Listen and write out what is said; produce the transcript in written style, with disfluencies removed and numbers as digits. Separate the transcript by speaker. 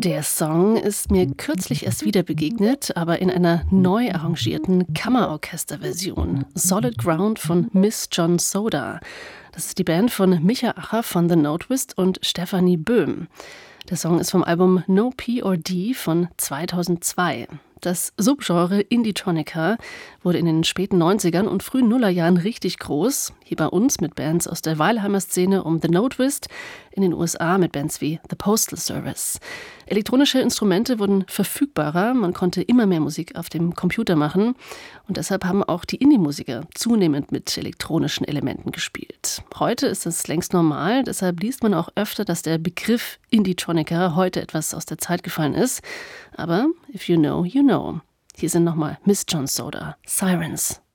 Speaker 1: Der Song ist mir kürzlich erst wieder begegnet, aber in einer neu arrangierten Kammerorchesterversion. Solid Ground von Miss John Soda. Das ist die Band von Micha Acher von The Notewist und Stefanie Böhm. Der Song ist vom Album No P or D von 2002. Das Subgenre Indie-Tronica wurde in den späten 90ern und frühen Nullerjahren richtig groß. Hier bei uns mit Bands aus der Weilheimer Szene um The Notewist, in den USA mit Bands wie The Postal Service. Elektronische Instrumente wurden verfügbarer, man konnte immer mehr Musik auf dem Computer machen und deshalb haben auch die Indie-Musiker zunehmend mit elektronischen Elementen gespielt. Heute ist das längst normal, deshalb liest man auch öfter, dass der Begriff Indie-Tronica heute etwas aus der Zeit gefallen ist. Aber if you know, you know. Hier sind nochmal Miss John Soda, Sirens.